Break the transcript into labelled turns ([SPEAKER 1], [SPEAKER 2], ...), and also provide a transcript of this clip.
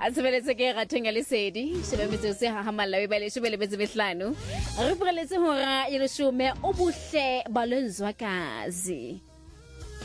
[SPEAKER 1] Asebeletse ke Rathenga Lesedi shebeletse se hahamalla we bale shebeletse behlano re pheletse hora 10 ubuhle balwenzwakazi.